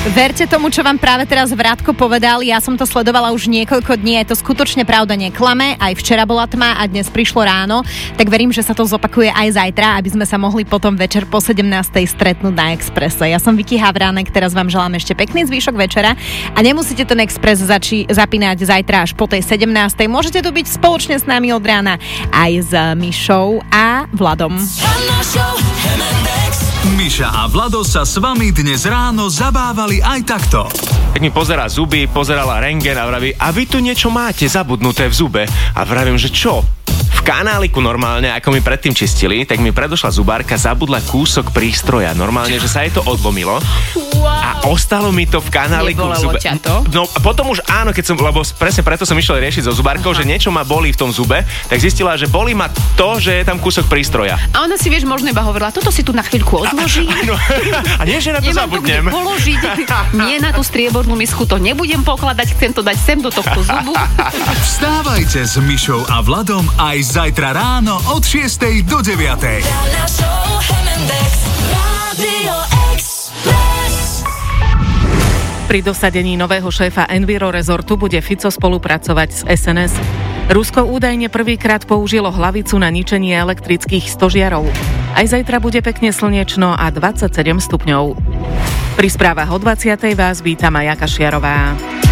Verte tomu, čo vám práve teraz Vrátko povedal, ja som to sledovala už niekoľko dní, je to skutočne pravda, neklame, aj včera bola tma a dnes prišlo ráno, tak verím, že sa to zopakuje aj zajtra, aby sme sa mohli potom večer po 17. stretnúť na Expresse. Ja som Vicky Havránek, teraz vám želám ešte pekný zvyšok večera a nemusíte ten Express zapínať zajtra až po tej 17. Môžete tu byť spoločne s nami od rána aj s Mišou a Vladom. Miša a Vlado sa s vami dnes ráno zabávali aj takto. Tak mi pozerá zuby, pozerala rentgen a vraví, a vy tu niečo máte zabudnuté v zube. A vravím, že čo? V kanáliku normálne, ako mi predtým čistili, tak mi predošla zubárka, zabudla kúsok prístroja. Normálne, že sa jej to odlomilo. A ostalo mi to v kanáliku v zube. Ťa to? No a potom už áno, lebo presne preto som išiel riešiť so zubárkou, že niečo ma bolí v tom zube, tak zistila, že bolí ma to, že je tam kúsok prístroja. A ona si, vieš, možno iba hovorila, toto si tu na chvíľku odložím. A nie, že na to zabudnem. Nemám to kde položiť. Nie na tú striebornú misku to nebudem pokladať, chcem to dať sem do tohto zubu. Vstávajte s Mišou a Vladom aj zajtra ráno od 6. do 9. Pri dosadení nového šéfa Enviro Resortu bude Fico spolupracovať s SNS. Rusko údajne prvýkrát použilo hlavicu na ničenie elektrických stožiarov. Aj zajtra bude pekne slnečno a 27 stupňov. Pri správach o 20. vás víta Maja Kašiarová.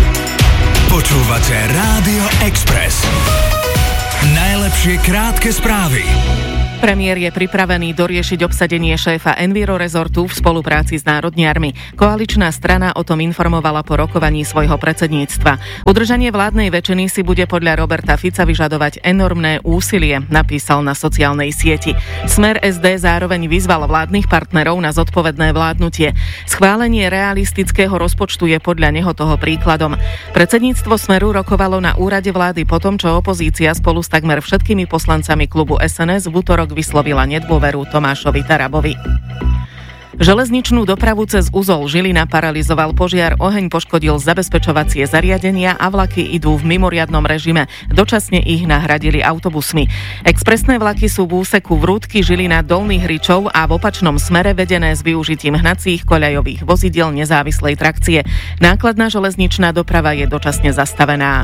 Počúvate Rádio Express. Najlepšie krátke správy. Premiér je pripravený doriešiť obsadenie šéfa Enviro Resortu v spolupráci s národniarmi. Koaličná strana o tom informovala po rokovaní svojho predsedníctva. Udržanie vládnej väčšiny si bude podľa Roberta Fica vyžadovať enormné úsilie, napísal na sociálnej sieti. Smer SD zároveň vyzval vládnych partnerov na zodpovedné vládnutie. Schválenie realistického rozpočtu je podľa neho toho príkladom. Predsedníctvo Smeru rokovalo na úrade vlády potom, čo opozícia spolu s takmer všetkými poslancami klubu SNS v útorok vyslovila nedôveru Tomášovi Tarabovi. Železničnú dopravu cez uzol Žilina paralizoval požiar, oheň poškodil zabezpečovacie zariadenia a vlaky idú v mimoriadnom režime. Dočasne ich nahradili autobusmi. Expresné vlaky sú v úseku Vrútky Žilina Dolných Hričov a v opačnom smere vedené s využitím hnacích koľajových vozidiel nezávislej trakcie. Nákladná železničná doprava je dočasne zastavená.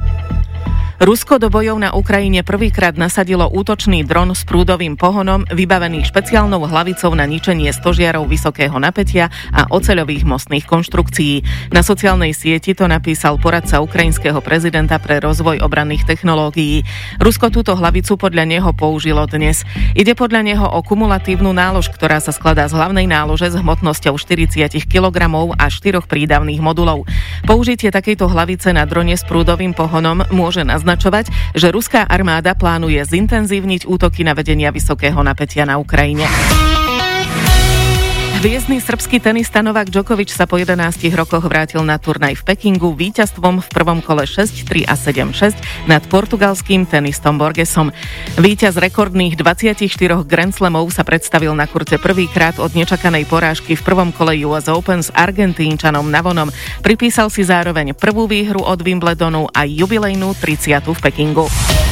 Rusko do bojov na Ukrajine prvýkrát nasadilo útočný dron s prúdovým pohonom, vybavený špeciálnou hlavicou na ničenie stožiarov vysokého napätia a oceľových mostných konštrukcií. Na sociálnej sieti to napísal poradca ukrajinského prezidenta pre rozvoj obranných technológií. Rusko túto hlavicu podľa neho použilo dnes. Ide podľa neho o kumulatívnu nálož, ktorá sa skladá z hlavnej nálože s hmotnosťou 40 kg a 4 prídavných modulov. Použitie takejto hlavice na drone s prúdovým pohonom môže naznačovať, že ruská armáda plánuje zintenzívniť útoky na vedenia vysokého napätia na Ukrajine. Hviezdny srbský tenista Novák Djokovič sa po 11 rokoch vrátil na turnaj v Pekingu víťazstvom v prvom kole 6-3 a 7-6 nad portugalským tenistom Borgesom. Víťaz rekordných 24 Grand Slamov sa predstavil na kurte prvýkrát od nečakanej porážky v prvom kole US Open s Argentínčanom Navonom. Pripísal si zároveň prvú výhru od Wimbledonu a jubilejnú 30. v Pekingu.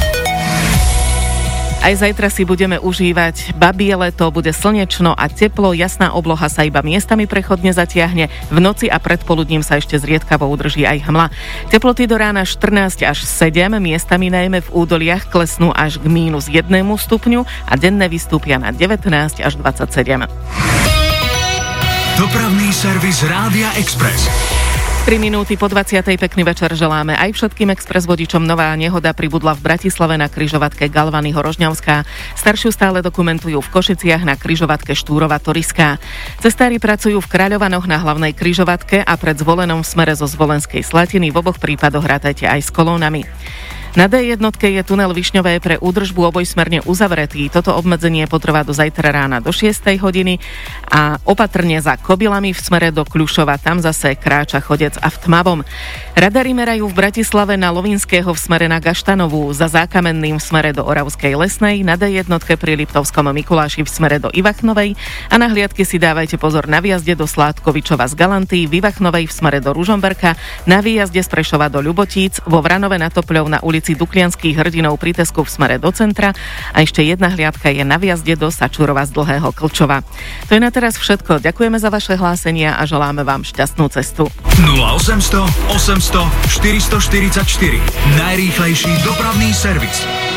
Aj zajtra si budeme užívať babie leto, bude slnečno a teplo, jasná obloha sa iba miestami prechodne zatiahne, v noci a predpoludním sa ešte zriedkavo udrží aj hmla. Teploty do rána 14 až 7, miestami najmä v údoliach klesnú až k -1 stupňu a denné vystúpia na 19 až 27. Dopravný servis Rádia Express. 3 minúty po 20. pekný večer želáme aj všetkým express vodičom. Nová nehoda pribudla v Bratislave na križovatke Galvany-Horožňavská. Staršiu stále dokumentujú v Košiciach na križovatke Štúrova-Toriská. Cestári pracujú v Kráľovanoch na hlavnej križovatke a pred Zvolenom v smere zo Zvolenskej Slatiny. V oboch prípadoch rátajte aj s kolónami. Na D1 je tunel Višňové pre údržbu obojsmerne uzavretý. Toto obmedzenie potrvá do zajtra rána do 6 hodiny a opatrne za Kobylami v smere do Kľušova. Tam zase kráča chodec a v tmavom. Radary merajú v Bratislave na Lovinského v smere na Gaštanovú, za Zákamenným v smere do Oravskej Lesnej, na D1 pri Liptovskom Mikuláši v smere do Ivachnovej a na hliadky si dávajte pozor na výjazde do Sládkovičova z Galanty, v Ivachnovej v smere do Ružomberka, na výjazde z Prešova do Ľubotíc, vo Vranove na Topľov na ulici ulici Duklianských hrdinov pri Tesku v smere do centra a ešte jedna hliadka je na vjazde do Sačurova z Dlhého Klčova. To je na teraz všetko. Ďakujeme za vaše hlásenia a želáme vám šťastnú cestu. 0800 800 444. Najrýchlejší dopravný servis.